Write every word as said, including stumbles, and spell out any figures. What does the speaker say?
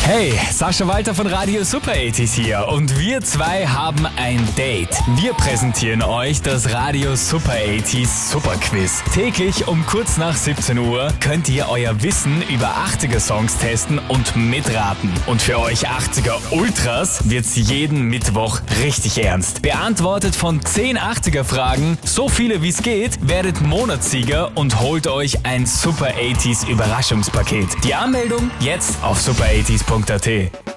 Hey, Sascha Walter von Radio Super achtziger hier und wir zwei haben ein Date. Wir präsentieren euch das Radio Super achtziger Super Quiz. Täglich um kurz nach siebzehn Uhr könnt ihr euer Wissen über achtziger-Songs testen und mitraten. Und für euch achtziger Ultras wird's jeden Mittwoch richtig ernst. Beantwortet von zehn achtziger-Fragen, so viele wie's geht, werdet Monatssieger und holt euch ein Super achtziger Überraschungspaket. Die Anmeldung jetzt auf super achtziger punkt at.